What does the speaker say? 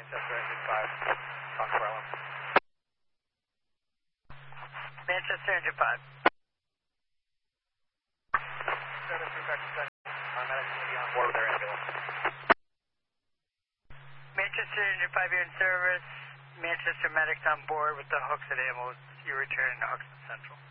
Manchester Engine 5, Concord Island. Manchester Engine 5. Service Protective Center. Paramedics will be on board with their ambulance. Manchester Engine 5, you're in service. Manchester medics on board with the Hooksett ambulance. You return to Hooksett Central.